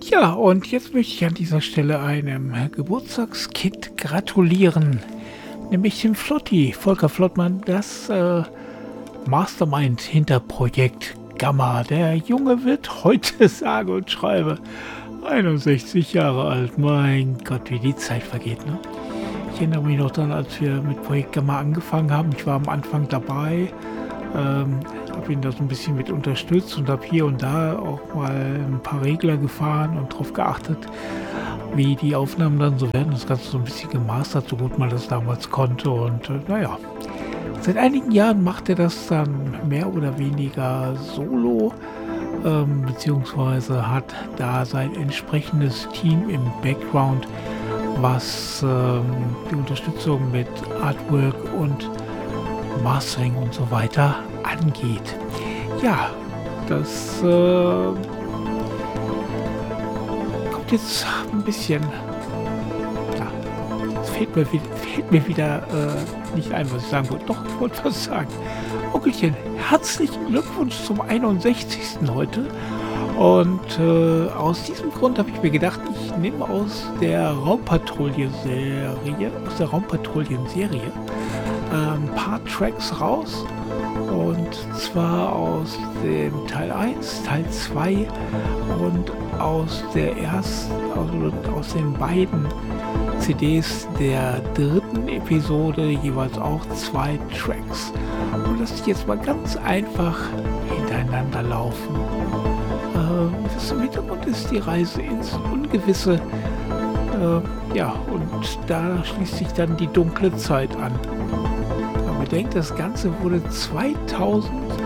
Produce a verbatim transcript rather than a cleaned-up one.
Ja, und jetzt möchte ich an dieser Stelle einem Geburtstagskind gratulieren, nämlich dem Flotti, Volker Flottmann, das äh, Mastermind hinter Projekt Gamma. Der Junge wird heute sage und schreibe einundsechzig Jahre alt. Mein Gott, wie die Zeit vergeht, ne? Ich erinnere mich noch daran, als wir mit Projekt Gamma angefangen haben. Ich war am Anfang dabei, ähm, habe ihn da so ein bisschen mit unterstützt und habe hier und da auch mal ein paar Regler gefahren und darauf geachtet, wie die Aufnahmen dann so werden. Das Ganze so ein bisschen gemastert, so gut man das damals konnte. Und äh, naja, seit einigen Jahren macht er das dann mehr oder weniger solo, ähm, beziehungsweise hat da sein entsprechendes Team im Background, was ähm, die Unterstützung mit Artwork und Mastering und so weiter angeht. Ja, das äh, kommt jetzt ein bisschen. Ja, es fehlt mir, wieder- fehlt mir wieder äh, nicht ein, was ich sagen wollte. Doch, ich wollte was sagen. Onkelchen, herzlichen Glückwunsch zum einundsechzigsten heute. Und äh, aus diesem Grund habe ich mir gedacht, ich nehme aus der Raumpatrouille-Serie, aus der Raumpatrouillen-Serie, äh, ein paar Tracks raus. Und zwar aus dem Teil eins, Teil zwei und aus der ersten, also aus den beiden C Ds der dritten Episode jeweils auch zwei Tracks. Und lass ich jetzt mal ganz einfach hintereinander laufen. Äh, was im Hintergrund ist die Reise ins Ungewisse. Äh, ja, und da schließt sich dann die dunkle Zeit an. Man bedenkt, das Ganze wurde zweitausend